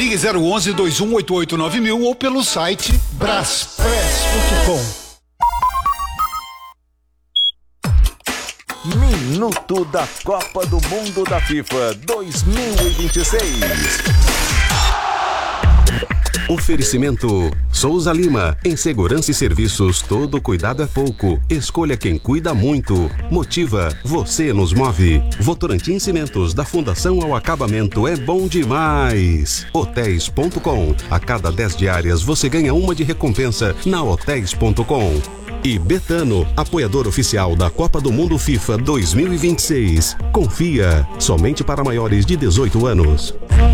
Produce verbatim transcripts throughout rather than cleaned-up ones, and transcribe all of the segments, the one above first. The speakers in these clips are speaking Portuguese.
Ligue zero onze, dois um oito oito nove mil ou pelo site braspress ponto com. Minuto da Copa do Mundo da FIFA dois mil e vinte e seis. Oferecimento Souza Lima. Em segurança e serviços, todo cuidado é pouco. Escolha quem cuida muito. Motiva, você nos move. Votorantim Cimentos, da fundação ao acabamento, é bom demais. Hotéis ponto com. A cada dez diárias você ganha uma de recompensa na hotéis ponto com. E Betano, apoiador oficial da Copa do Mundo FIFA dois mil e vinte e seis. Confia, somente para maiores de dezoito anos.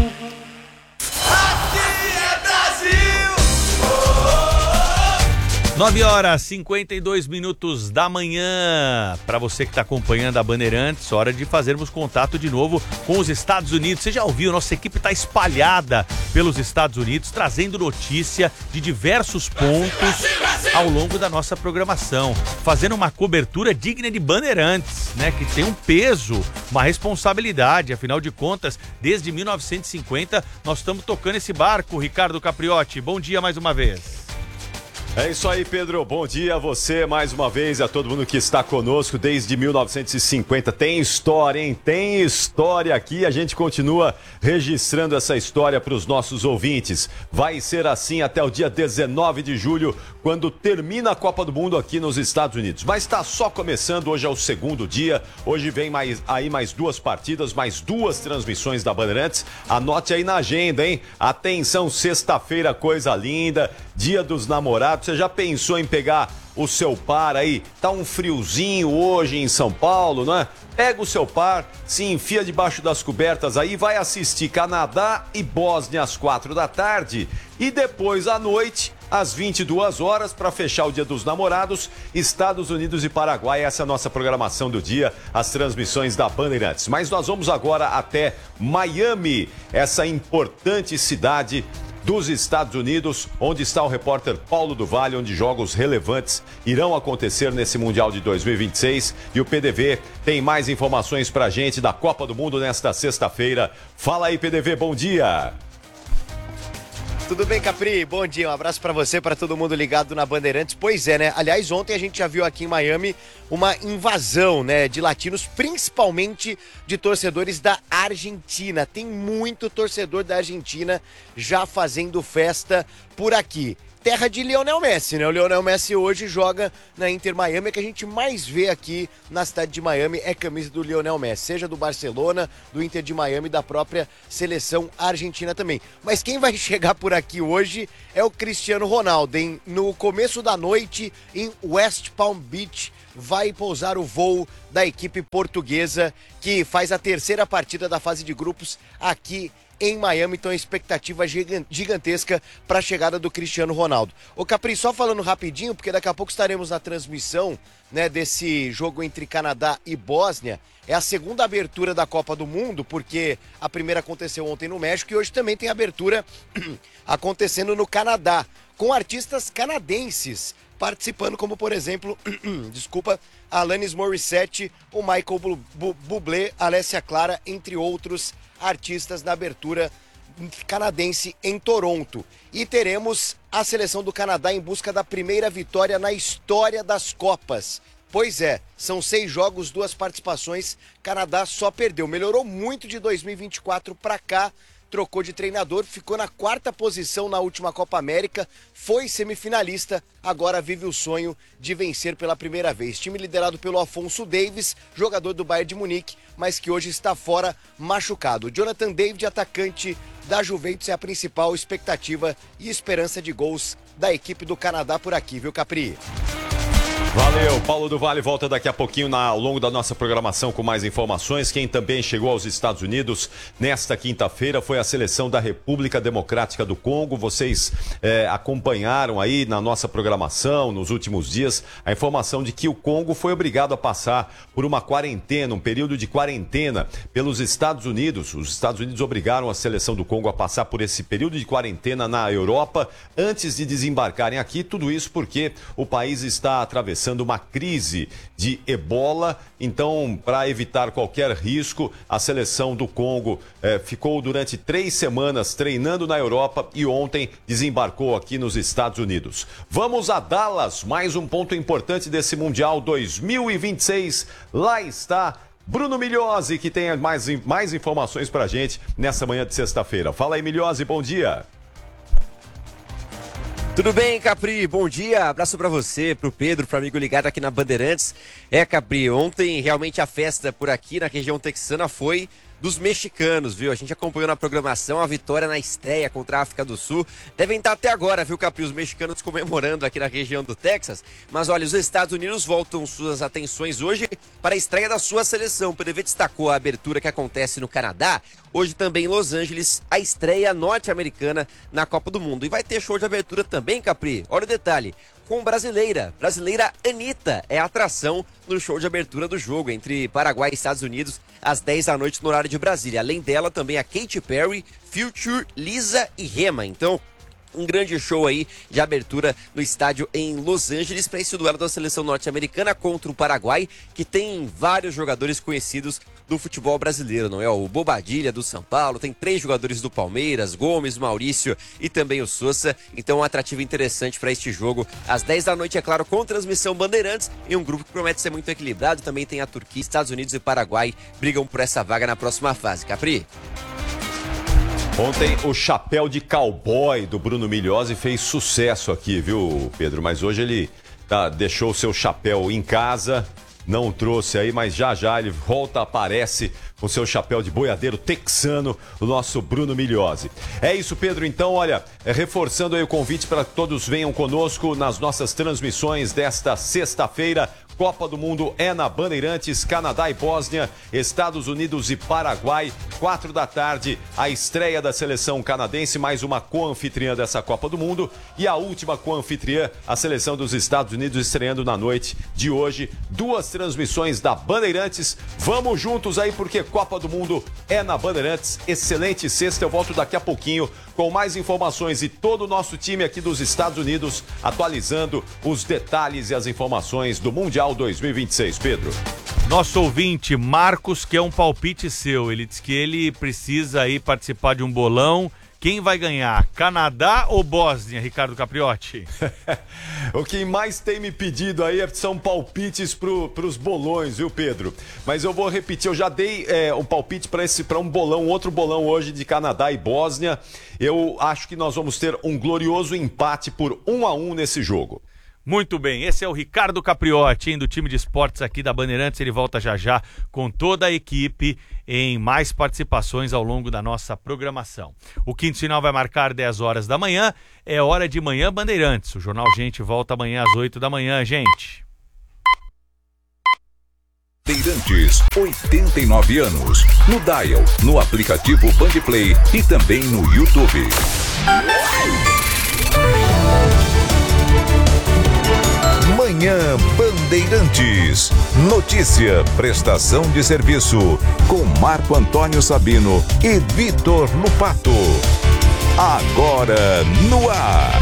nove horas e cinquenta e dois minutos da manhã. Para você que está acompanhando a Bandeirantes, hora de fazermos contato de novo com os Estados Unidos. Você já ouviu, nossa equipe está espalhada pelos Estados Unidos, trazendo notícia de diversos pontos ao longo da nossa programação, fazendo uma cobertura digna de Bandeirantes, né, que tem um peso, uma responsabilidade. Afinal de contas, desde mil novecentos e cinquenta nós estamos tocando esse barco. Ricardo Capriotti, bom dia mais uma vez. É isso aí, Pedro. Bom dia a você mais uma vez e a todo mundo que está conosco desde mil novecentos e cinquenta. Tem história, hein? Tem história aqui. A gente continua registrando essa história para os nossos ouvintes. Vai ser assim até o dia dezenove de julho, quando termina a Copa do Mundo aqui nos Estados Unidos. Mas está só começando. Hoje é o segundo dia. Hoje vem mais, aí mais duas partidas, mais duas transmissões da Bandeirantes. Anote aí na agenda, hein? Atenção, sexta-feira, coisa linda. Dia dos Namorados. Você já pensou em pegar o seu par aí? Tá um friozinho hoje em São Paulo, não é? Pega o seu par, se enfia debaixo das cobertas aí, vai assistir Canadá e Bósnia às quatro da tarde. E depois à noite, às vinte e duas horas, para fechar o Dia dos Namorados, Estados Unidos e Paraguai. Essa é a nossa programação do dia, as transmissões da Bandeirantes. Mas nós vamos agora até Miami, essa importante cidade dos Estados Unidos, onde está o repórter Paulo do Vale, onde jogos relevantes irão acontecer nesse Mundial de dois mil e vinte e seis. E o P D V tem mais informações pra gente da Copa do Mundo nesta sexta-feira. Fala aí, P D V, bom dia! Tudo bem, Capri? Bom dia, um abraço pra você, pra todo mundo ligado na Bandeirantes. Pois é, né? Aliás, ontem a gente já viu aqui em Miami uma invasão, né, de latinos, principalmente de torcedores da Argentina. Tem muito torcedor da Argentina já fazendo festa por aqui. Terra de Lionel Messi, né? O Lionel Messi hoje joga na Inter Miami. O que a gente mais vê aqui na cidade de Miami é camisa do Lionel Messi, seja do Barcelona, do Inter de Miami, da própria seleção argentina também. Mas quem vai chegar por aqui hoje é o Cristiano Ronaldo, hein? No começo da noite, em West Palm Beach, vai pousar o voo da equipe portuguesa, que faz a terceira partida da fase de grupos aqui em Miami. Então a expectativa gigantesca para a chegada do Cristiano Ronaldo. Ô Capri, só falando rapidinho, porque daqui a pouco estaremos na transmissão, né, desse jogo entre Canadá e Bósnia. É a segunda abertura da Copa do Mundo, porque a primeira aconteceu ontem no México e hoje também tem abertura acontecendo no Canadá, com artistas canadenses participando, como por exemplo, desculpa, Alanis Morissette, o Michael Bublé, Alessia Clara, entre outros artistas na abertura canadense em Toronto. E teremos a seleção do Canadá em busca da primeira vitória na história das Copas. Pois é, são seis jogos, duas participações, Canadá só perdeu. Melhorou muito de dois mil e vinte e quatro para cá, trocou de treinador, ficou na quarta posição na última Copa América, foi semifinalista, agora vive o sonho de vencer pela primeira vez. Time liderado pelo Afonso Davies, jogador do Bayern de Munique, mas que hoje está fora machucado. Jonathan David, atacante da Juventus, é a principal expectativa e esperança de gols da equipe do Canadá por aqui, viu, Capri? Valeu, Paulo do Vale volta daqui a pouquinho na, ao longo da nossa programação com mais informações. Quem também chegou aos Estados Unidos nesta quinta-feira foi a seleção da República Democrática do Congo. Vocês é, acompanharam aí na nossa programação nos últimos dias a informação de que o Congo foi obrigado a passar por uma quarentena, um período de quarentena pelos Estados Unidos. Os Estados Unidos obrigaram a seleção do Congo a passar por esse período de quarentena na Europa antes de desembarcarem aqui. Tudo isso porque o país está atravessando atravessando uma crise de ebola. Então, para evitar qualquer risco, a seleção do Congo eh, ficou durante três semanas treinando na Europa e ontem desembarcou aqui nos Estados Unidos. Vamos a Dallas, mais um ponto importante desse Mundial dois mil e vinte e seis. Lá está Bruno Migliozzi, que tem mais, mais informações pra gente nessa manhã de sexta-feira. Fala aí, Migliozzi, bom dia. Tudo bem, Capri? Bom dia, abraço pra você, pro Pedro, pro amigo ligado aqui na Bandeirantes. É, Capri, ontem realmente a festa por aqui na região texana foi dos mexicanos, viu? A gente acompanhou na programação a vitória na estreia contra a África do Sul. Devem estar até agora, viu, Capri, os mexicanos comemorando aqui na região do Texas. Mas olha, os Estados Unidos voltam suas atenções hoje para a estreia da sua seleção. O P D V destacou a abertura que acontece no Canadá. Hoje também em Los Angeles, a estreia norte-americana na Copa do Mundo. E vai ter show de abertura também, Capri. Olha o detalhe. Com brasileira. Brasileira Anitta é a atração no show de abertura do jogo entre Paraguai e Estados Unidos às dez da noite no horário de Brasília. Além dela, também a Katy Perry, Future, Lisa e Rema. Então, um grande show aí de abertura no estádio em Los Angeles para esse duelo da seleção norte-americana contra o Paraguai, que tem vários jogadores conhecidos do futebol brasileiro, não é? O Bobadilha do São Paulo, tem três jogadores do Palmeiras, Gomes, Maurício e também o Sousa. Então um atrativo interessante para este jogo. Às dez da noite, é claro, com transmissão Bandeirantes, em um grupo que promete ser muito equilibrado. Também tem a Turquia, Estados Unidos e Paraguai brigam por essa vaga na próxima fase. Capri? Ontem o chapéu de cowboy do Bruno Migliozzi fez sucesso aqui, viu, Pedro? Mas hoje ele tá, deixou o seu chapéu em casa, não trouxe aí, mas já já ele volta, aparece com seu chapéu de boiadeiro texano, o nosso Bruno Migliozzi. É isso, Pedro. Então, olha, é, reforçando aí o convite para que todos venham conosco nas nossas transmissões desta sexta-feira. Copa do Mundo é na Bandeirantes, Canadá e Bósnia, Estados Unidos e Paraguai, quatro da tarde, a estreia da seleção canadense, mais uma co-anfitriã dessa Copa do Mundo, e a última co-anfitriã, a seleção dos Estados Unidos, estreando na noite de hoje. Duas transmissões da Bandeirantes. Vamos juntos aí, porque Copa do Mundo é na Bandeirantes. Excelente sexta, eu volto daqui a pouquinho com mais informações e todo o nosso time aqui dos Estados Unidos atualizando os detalhes e as informações do Mundial dois mil e vinte e seis, Pedro. Nosso ouvinte, Marcos, que é um palpite seu. Ele diz que ele precisa aí participar de um bolão. Quem vai ganhar, Canadá ou Bósnia, Ricardo Capriotti? O que mais tem me pedido aí são palpites pro, pros bolões, viu, Pedro? Mas eu vou repetir, eu já dei é, um palpite para esse para um bolão, outro bolão hoje de Canadá e Bósnia. Eu acho que nós vamos ter um glorioso empate por um a um nesse jogo. Muito bem, esse é o Ricardo Capriotti, hein, do time de esportes aqui da Bandeirantes. Ele volta já já com toda a equipe em mais participações ao longo da nossa programação. O quinto sinal vai marcar dez horas da manhã, é hora de Manhã Bandeirantes. O Jornal Gente volta amanhã às oito da manhã, gente. Bandeirantes, oitenta e nove anos. No Dial, no aplicativo Bandplay e também no YouTube. Manhã Bandeirantes. Notícia, prestação de serviço com Marco Antônio Sabino e Vitor Lupato. Agora no ar.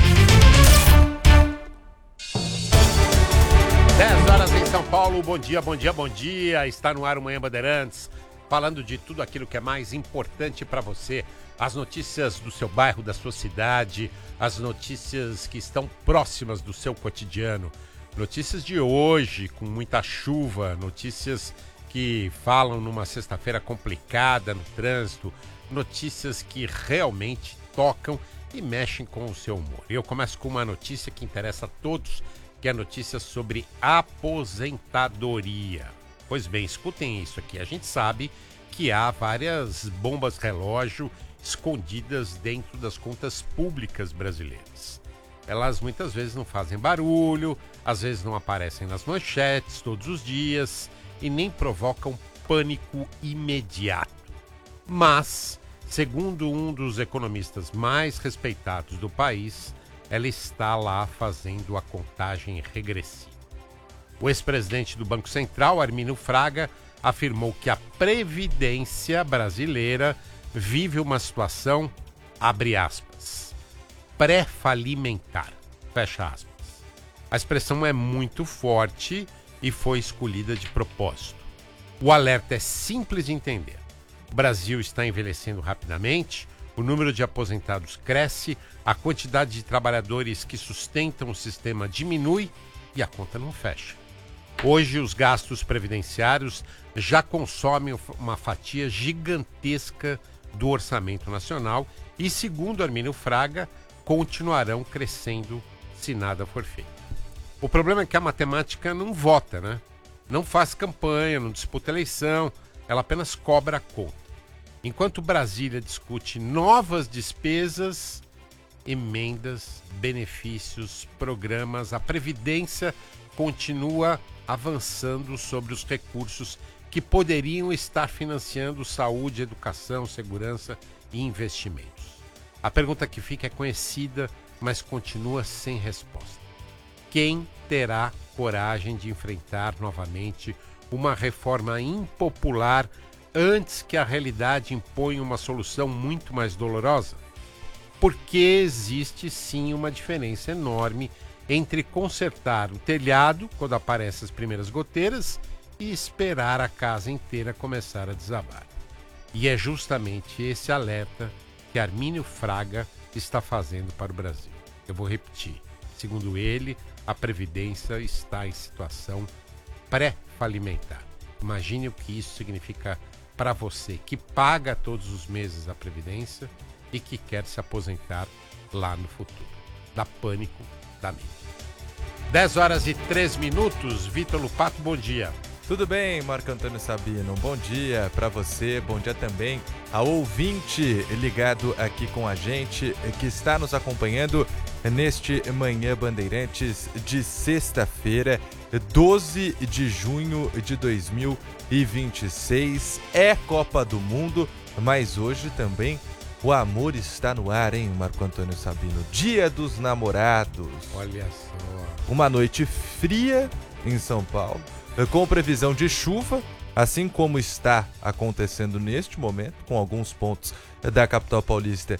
dez horas em São Paulo. Bom dia, bom dia, bom dia. Está no ar o Manhã Bandeirantes, falando de tudo aquilo que é mais importante para você. As notícias do seu bairro, da sua cidade, as notícias que estão próximas do seu cotidiano. Notícias de hoje, com muita chuva, notícias que falam numa sexta-feira complicada no trânsito, notícias que realmente tocam e mexem com o seu humor. Eu começo com uma notícia que interessa a todos, que é a notícia sobre aposentadoria. Pois bem, escutem isso aqui. A gente sabe que há várias bombas relógio escondidas dentro das contas públicas brasileiras. Elas muitas vezes não fazem barulho, às vezes não aparecem nas manchetes todos os dias e nem provocam pânico imediato. Mas, segundo um dos economistas mais respeitados do país, ela está lá fazendo a contagem regressiva. O ex-presidente do Banco Central, Armínio Fraga, afirmou que a Previdência brasileira vive uma situação, abre aspas, pré-falimentar, fecha aspas. A expressão é muito forte e foi escolhida de propósito. O alerta é simples de entender. O Brasil está envelhecendo rapidamente, o número de aposentados cresce, a quantidade de trabalhadores que sustentam o sistema diminui e a conta não fecha. Hoje, os gastos previdenciários já consomem uma fatia gigantesca do orçamento nacional e, segundo Armínio Fraga, continuarão crescendo se nada for feito. O problema é que a matemática não vota, né? Não faz campanha, não disputa eleição, ela apenas cobra a conta. Enquanto Brasília discute novas despesas, emendas, benefícios, programas, a Previdência continua avançando sobre os recursos que poderiam estar financiando saúde, educação, segurança e investimentos. A pergunta que fica é conhecida, mas continua sem resposta. Quem terá coragem de enfrentar novamente uma reforma impopular antes que a realidade imponha uma solução muito mais dolorosa? Porque existe sim uma diferença enorme entre consertar o telhado quando aparecem as primeiras goteiras e esperar a casa inteira começar a desabar. E é justamente esse alerta que Armínio Fraga está fazendo para o Brasil. Eu vou repetir. Segundo ele, a Previdência está em situação pré-falimentar. Imagine o que isso significa para você que paga todos os meses a Previdência e que quer se aposentar lá no futuro. Dá pânico, dá medo. dez horas e três minutos. Vitor Lupato, bom dia. Tudo bem, Marco Antônio Sabino? Bom dia para você, bom dia também ao ouvinte ligado aqui com a gente, que está nos acompanhando neste Manhã Bandeirantes de sexta-feira, doze de junho de dois mil e vinte e seis. É Copa do Mundo, mas hoje também o amor está no ar, hein, Marco Antônio Sabino? Dia dos Namorados. Olha só. Uma noite fria em São Paulo, com previsão de chuva, assim como está acontecendo neste momento, com alguns pontos da capital paulista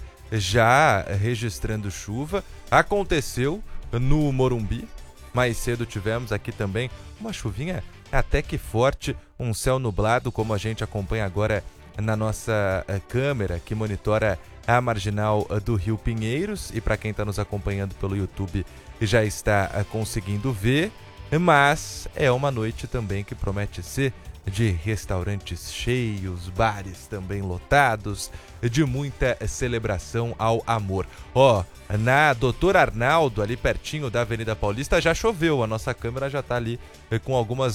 já registrando chuva. Aconteceu no Morumbi, mais cedo tivemos aqui também uma chuvinha até que forte, um céu nublado, como a gente acompanha agora na nossa câmera que monitora a marginal do Rio Pinheiros, e para quem está nos acompanhando pelo YouTube já está conseguindo ver. Mas é uma noite também que promete ser de restaurantes cheios, bares também lotados, de muita celebração ao amor. Ó, oh, na Doutor Arnaldo, ali pertinho da Avenida Paulista, já choveu. A nossa câmera já está ali com algumas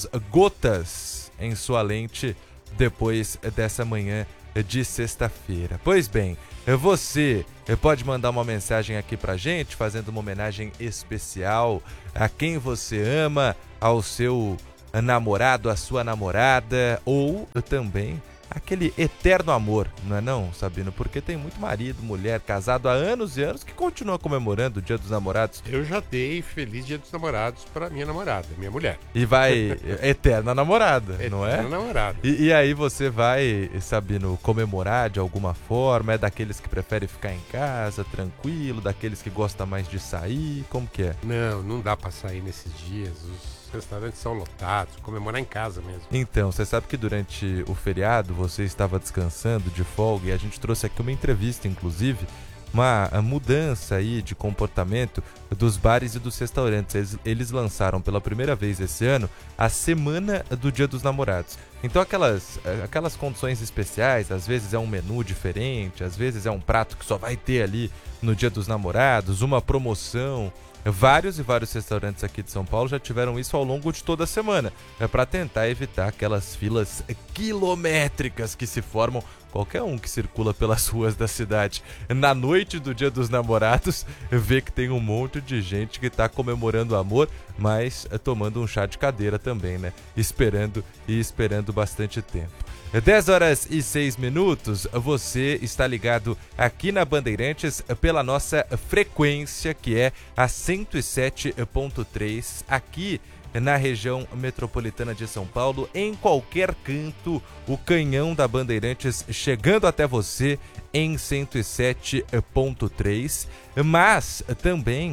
gotas em sua lente depois dessa manhã de sexta-feira. Pois bem, você pode mandar uma mensagem aqui pra gente, fazendo uma homenagem especial a quem você ama, ao seu namorado, à sua namorada, ou também aquele eterno amor, não é não, Sabino? Porque tem muito marido, mulher, casado há anos e anos que continua comemorando o Dia dos Namorados. Eu já dei Feliz Dia dos Namorados para minha namorada, minha mulher. E vai eterna namorada, eterna não é? Eterna namorada. E, e aí você vai, Sabino, comemorar de alguma forma? É daqueles que preferem ficar em casa, tranquilo, daqueles que gostam mais de sair? Como que é? Não, não dá para sair nesses dias. Os Os restaurantes são lotados, comemorar em casa mesmo. Então, você sabe que durante o feriado você estava descansando de folga, e a gente trouxe aqui uma entrevista, inclusive, uma mudança aí de comportamento dos bares e dos restaurantes. Eles, eles lançaram pela primeira vez esse ano a Semana do Dia dos Namorados. Então aquelas, aquelas condições especiais, às vezes é um menu diferente, às vezes é um prato que só vai ter ali no Dia dos Namorados, uma promoção. Vários e vários restaurantes aqui de São Paulo já tiveram isso ao longo de toda a semana, é para tentar evitar aquelas filas quilométricas que se formam. Qualquer um que circula pelas ruas da cidade na noite do Dia dos Namorados vê que tem um monte de gente que está comemorando o amor, mas tomando um chá de cadeira também, né? Esperando e esperando bastante tempo. dez horas e seis minutos, você está ligado aqui na Bandeirantes pela nossa frequência, que é a cento e sete ponto três, aqui na região metropolitana de São Paulo, em qualquer canto, o canhão da Bandeirantes chegando até você em cento e sete ponto três, mas também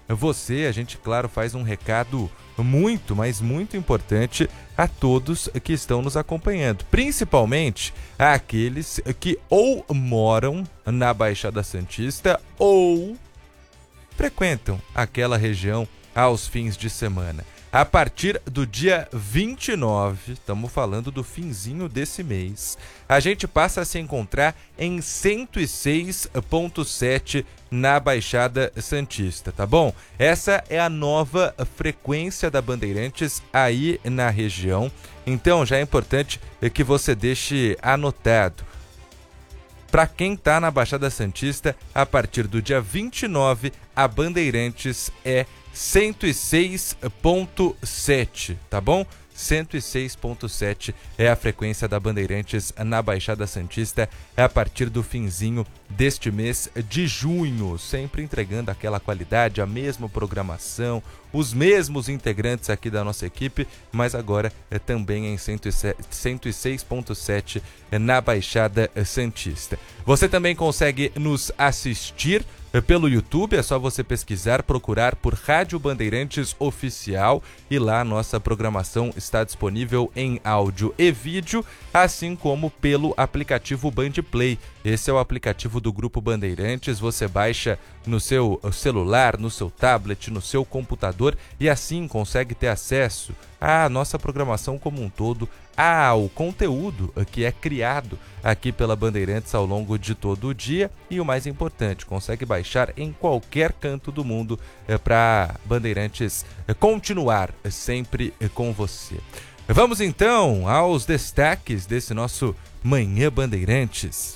você, a gente, claro, faz um recado muito, mas muito importante a todos que estão nos acompanhando, principalmente àqueles que ou moram na Baixada Santista ou frequentam aquela região aos fins de semana. A partir do dia vinte e nove, estamos falando do finzinho desse mês, a gente passa a se encontrar em cento e seis ponto sete na Baixada Santista, tá bom? Essa é a nova frequência da Bandeirantes aí na região, então já é importante que você deixe anotado. Para quem está na Baixada Santista, a partir do dia vinte e nove, a Bandeirantes é cento e seis ponto sete, tá bom? cento e seis ponto sete é a frequência da Bandeirantes na Baixada Santista a partir do finzinho deste mês de junho, sempre entregando aquela qualidade, a mesma programação, os mesmos integrantes aqui da nossa equipe, mas agora é também em cento e seis ponto sete na Baixada Santista. Você também consegue nos assistir pelo YouTube, é só você pesquisar, procurar por Rádio Bandeirantes Oficial e lá a nossa programação está disponível em áudio e vídeo, assim como pelo aplicativo Bandplay. Esse é o aplicativo do Grupo Bandeirantes, você baixa no seu celular, no seu tablet, no seu computador e assim consegue ter acesso à nossa programação como um todo, ao conteúdo que é criado aqui pela Bandeirantes ao longo de todo o dia e o mais importante, consegue baixar em qualquer canto do mundo é, para Bandeirantes é, continuar sempre é, com você. Vamos então aos destaques desse nosso Manhã Bandeirantes.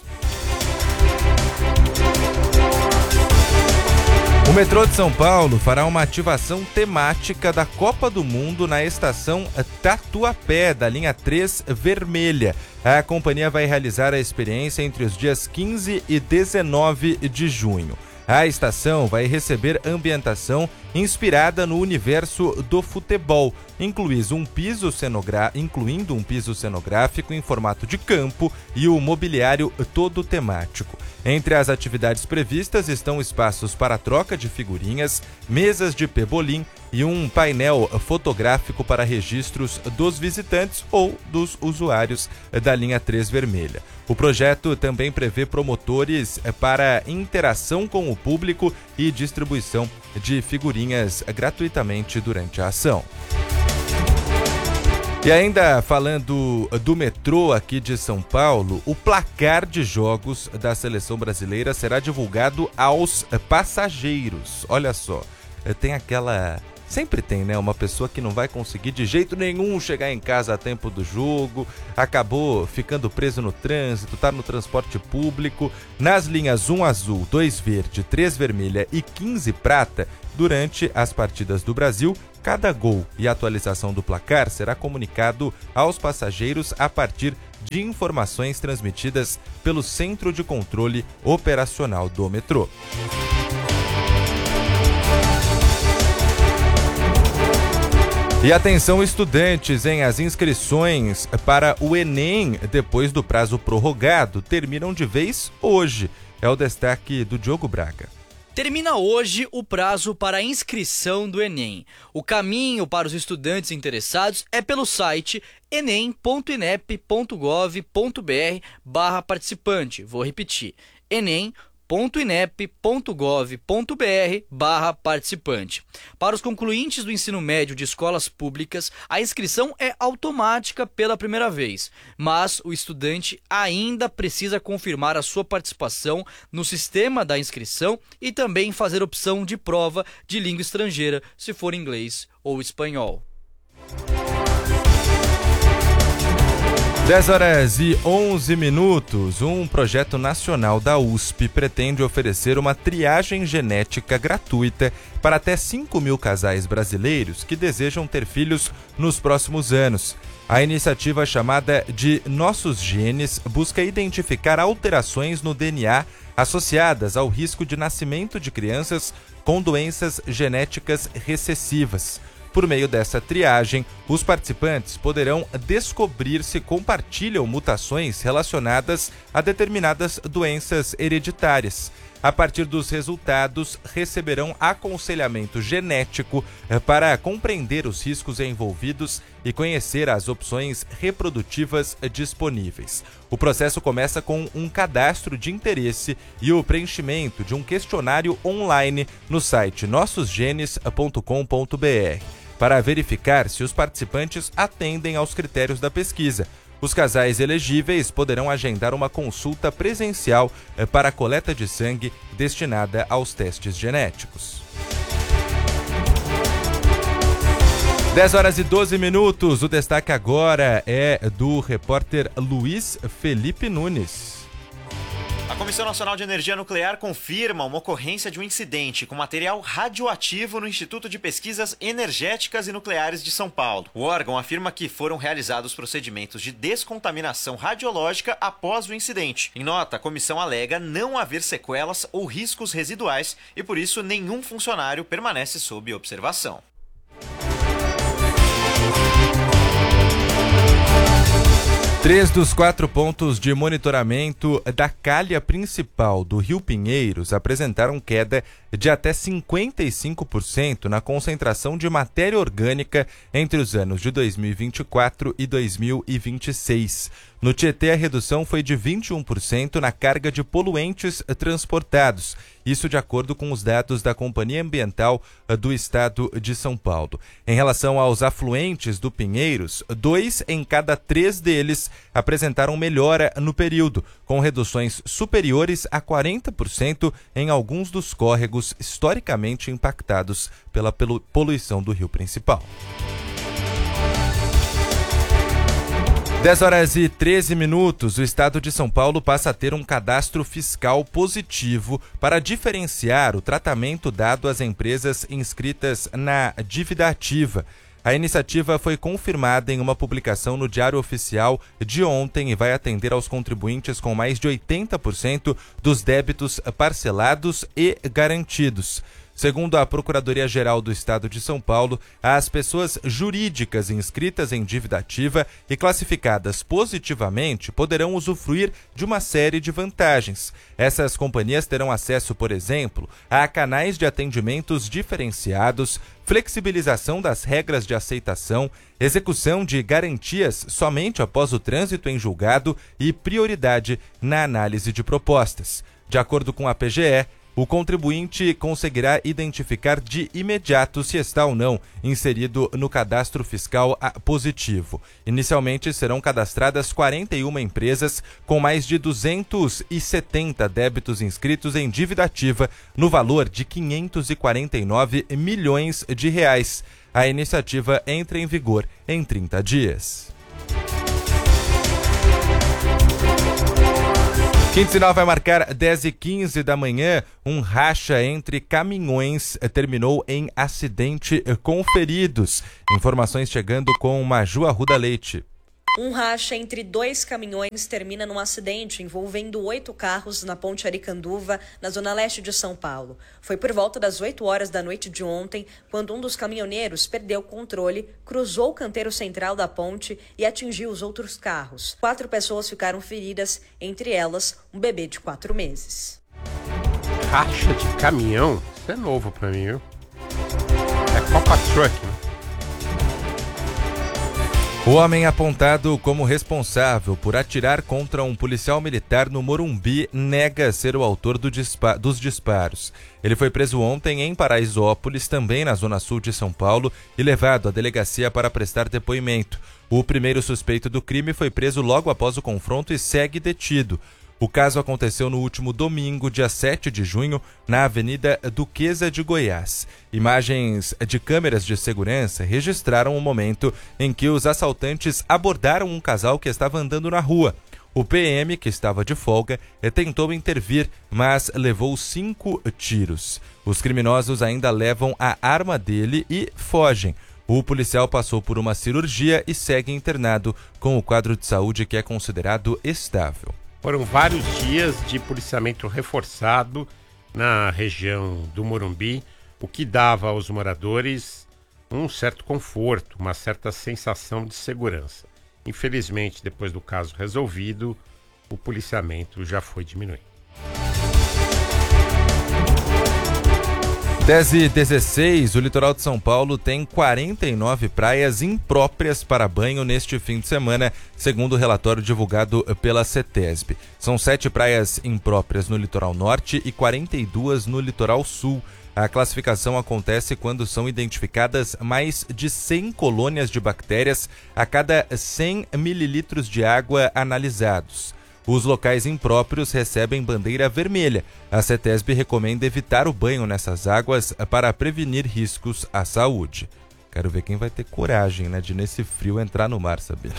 O metrô de São Paulo fará uma ativação temática da Copa do Mundo na estação Tatuapé, da linha três vermelha. A companhia vai realizar a experiência entre os dias quinze e dezenove de junho. A estação vai receber ambientação inspirada no universo do futebol, incluindo um piso cenogra... incluindo um piso cenográfico em formato de campo e o mobiliário todo temático. Entre as atividades previstas estão espaços para troca de figurinhas, mesas de pebolim e um painel fotográfico para registros dos visitantes ou dos usuários da linha três vermelha. O projeto também prevê promotores para interação com o público e distribuição de figurinhas gratuitamente durante a ação. E ainda falando do metrô aqui de São Paulo, o placar de jogos da seleção brasileira será divulgado aos passageiros. Olha só, tem aquela... Sempre tem, né? Uma pessoa que não vai conseguir de jeito nenhum chegar em casa a tempo do jogo, acabou ficando preso no trânsito, tá no transporte público. Nas linhas um azul, dois verde, três vermelha e quinze prata, durante as partidas do Brasil, cada gol e atualização do placar será comunicado aos passageiros a partir de informações transmitidas pelo Centro de Controle Operacional do metrô. E atenção, estudantes, hein? As inscrições para o Enem, depois do prazo prorrogado, terminam de vez hoje. É o destaque do Diogo Braga. Termina hoje o prazo para a inscrição do Enem. O caminho para os estudantes interessados é pelo site enem ponto inep ponto gov ponto br barra participante. Vou repetir, enem ponto inep ponto gov ponto br barra participante. Para os concluintes do ensino médio de escolas públicas, a inscrição é automática pela primeira vez, mas o estudante ainda precisa confirmar a sua participação no sistema da inscrição e também fazer opção de prova de língua estrangeira, se for inglês ou espanhol. dez horas e onze minutos, um projeto nacional da U S P pretende oferecer uma triagem genética gratuita para até cinco mil casais brasileiros que desejam ter filhos nos próximos anos. A iniciativa, chamada de Nossos Genes, busca identificar alterações no D N A associadas ao risco de nascimento de crianças com doenças genéticas recessivas. Por meio dessa triagem, os participantes poderão descobrir se compartilham mutações relacionadas a determinadas doenças hereditárias. A partir dos resultados, receberão aconselhamento genético para compreender os riscos envolvidos e conhecer as opções reprodutivas disponíveis. O processo começa com um cadastro de interesse e o preenchimento de um questionário online no site nossos genes ponto com ponto b r para verificar se os participantes atendem aos critérios da pesquisa. Os casais elegíveis poderão agendar uma consulta presencial para a coleta de sangue destinada aos testes genéticos. dez horas e doze minutos. O destaque agora é do repórter Luiz Felipe Nunes. A Comissão Nacional de Energia Nuclear confirma uma ocorrência de um incidente com material radioativo no Instituto de Pesquisas Energéticas e Nucleares de São Paulo. O órgão afirma que foram realizados procedimentos de descontaminação radiológica após o incidente. Em nota, a comissão alega não haver sequelas ou riscos residuais e, por isso, nenhum funcionário permanece sob observação. Três dos quatro pontos de monitoramento da calha principal do Rio Pinheiros apresentaram queda de até cinquenta e cinco por cento na concentração de matéria orgânica entre os anos de dois mil e vinte e quatro e dois mil e vinte e seis. No Tietê, a redução foi de vinte e um por cento na carga de poluentes transportados, isso de acordo com os dados da Companhia Ambiental do Estado de São Paulo. Em relação aos afluentes do Pinheiros, dois em cada três deles apresentaram melhora no período, com reduções superiores a quarenta por cento em alguns dos córregos historicamente impactados pela poluição do rio principal. dez horas e treze minutos, o Estado de São Paulo passa a ter um cadastro fiscal positivo para diferenciar o tratamento dado às empresas inscritas na dívida ativa. A iniciativa foi confirmada em uma publicação no Diário Oficial de ontem e vai atender aos contribuintes com mais de oitenta por cento dos débitos parcelados e garantidos. Segundo a Procuradoria-Geral do Estado de São Paulo, as pessoas jurídicas inscritas em dívida ativa e classificadas positivamente poderão usufruir de uma série de vantagens. Essas companhias terão acesso, por exemplo, a canais de atendimentos diferenciados, flexibilização das regras de aceitação, execução de garantias somente após o trânsito em julgado e prioridade na análise de propostas. De acordo com a P G E, o contribuinte conseguirá identificar de imediato se está ou não inserido no cadastro fiscal positivo. Inicialmente serão cadastradas quarenta e uma empresas com mais de duzentos e setenta débitos inscritos em dívida ativa no valor de quinhentos e quarenta e nove milhões de reais. A iniciativa entra em vigor em trinta dias. Quinto sinal vai marcar dez e quinze da manhã. Um racha entre caminhões terminou em acidente com feridos. Informações chegando com Maju Arruda Leite. Um racha entre dois caminhões termina num acidente envolvendo oito carros na Ponte Aricanduva, na zona leste de São Paulo. Foi por volta das oito horas da noite de ontem, quando um dos caminhoneiros perdeu o controle, cruzou o canteiro central da ponte e atingiu os outros carros. Quatro pessoas ficaram feridas, entre elas um bebê de quatro meses. Racha de caminhão? Isso é novo pra mim, viu? É Copa Truck, né? O homem apontado como responsável por atirar contra um policial militar no Morumbi nega ser o autor do dispa- dos disparos. Ele foi preso ontem em Paraisópolis, também na zona sul de São Paulo, e levado à delegacia para prestar depoimento. O primeiro suspeito do crime foi preso logo após o confronto e segue detido. O caso aconteceu no último domingo, dia sete de junho, na Avenida Duquesa de Goiás. Imagens de câmeras de segurança registraram o momento em que os assaltantes abordaram um casal que estava andando na rua. O P M, que estava de folga, tentou intervir, mas levou cinco tiros. Os criminosos ainda levam a arma dele e fogem. O policial passou por uma cirurgia e segue internado com o quadro de saúde que é considerado estável. Foram vários dias de policiamento reforçado na região do Morumbi, o que dava aos moradores um certo conforto, uma certa sensação de segurança. Infelizmente, depois do caso resolvido, o policiamento já foi diminuindo. dez e dezesseis, o litoral de São Paulo tem quarenta e nove praias impróprias para banho neste fim de semana, segundo o relatório divulgado pela CETESB. São sete praias impróprias no litoral norte e quarenta e duas no litoral sul. A classificação acontece quando são identificadas mais de cem colônias de bactérias a cada cem mililitros de água analisados. Os locais impróprios recebem bandeira vermelha. A CETESB recomenda evitar o banho nessas águas para prevenir riscos à saúde. Quero ver quem vai ter coragem, né, de nesse frio entrar no mar, Sabino.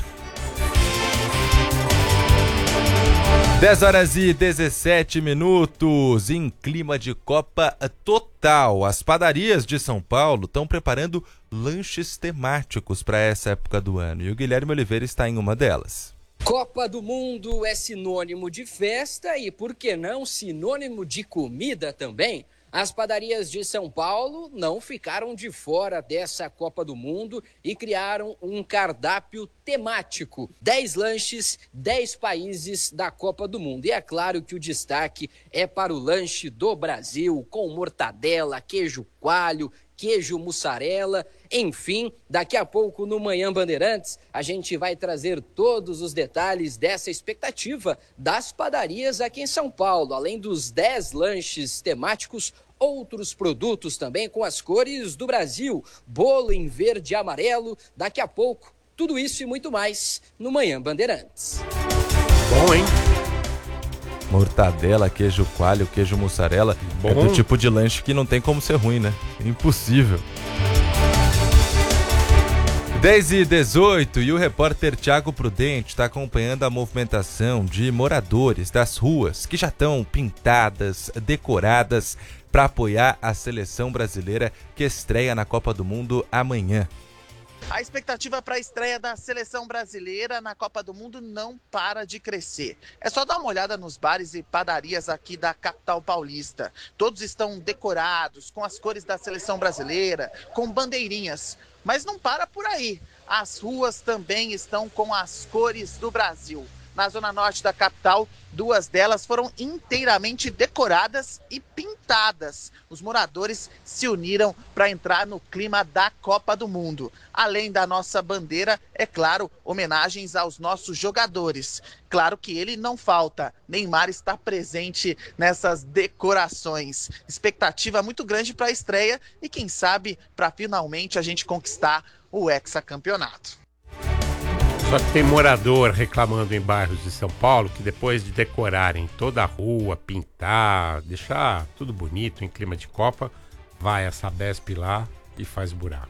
dez horas e dezessete minutos, em clima de Copa total. As padarias de São Paulo estão preparando lanches temáticos para essa época do ano. E o Guilherme Oliveira está em uma delas. Copa do Mundo é sinônimo de festa e, por que não, sinônimo de comida também? As padarias de São Paulo não ficaram de fora dessa Copa do Mundo e criaram um cardápio temático. Dez lanches, dez países da Copa do Mundo. E é claro que o destaque é para o lanche do Brasil, com mortadela, queijo coalho, queijo mussarela, enfim, daqui a pouco no Manhã Bandeirantes a gente vai trazer todos os detalhes dessa expectativa das padarias aqui em São Paulo. Além dos dez lanches temáticos, outros produtos também com as cores do Brasil, bolo em verde e amarelo, daqui a pouco, tudo isso e muito mais no Manhã Bandeirantes. Bom, hein? Mortadela, queijo coalho, queijo mussarela. Bom. É do tipo de lanche que não tem como ser ruim, né? Impossível. dez e dezoito, e o repórter Thiago Prudente está acompanhando a movimentação de moradores das ruas que já estão pintadas, decoradas para apoiar a seleção brasileira que estreia na Copa do Mundo amanhã. A expectativa para a estreia da seleção brasileira na Copa do Mundo não para de crescer. É só dar uma olhada nos bares e padarias aqui da capital paulista. Todos estão decorados com as cores da seleção brasileira, com bandeirinhas. Mas não para por aí. As ruas também estão com as cores do Brasil. Na zona norte da capital, duas delas foram inteiramente decoradas e pintadas. Os moradores se uniram para entrar no clima da Copa do Mundo. Além da nossa bandeira, é claro, homenagens aos nossos jogadores. Claro que ele não falta. Neymar está presente nessas decorações. Expectativa muito grande para a estreia e quem sabe para finalmente a gente conquistar o hexacampeonato. Só que tem morador reclamando em bairros de São Paulo que depois de decorarem toda a rua, pintar, deixar tudo bonito em clima de Copa, vai a Sabesp lá e faz buraco.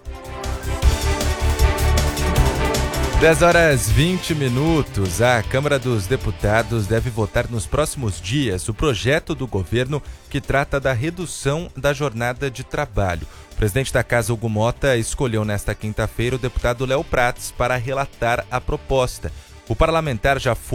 dez horas e vinte minutos. A Câmara dos Deputados deve votar nos próximos dias o projeto do governo que trata da redução da jornada de trabalho. O presidente da Casa, Hugo Mota, escolheu nesta quinta-feira o deputado Léo Prats para relatar a proposta. O parlamentar já foi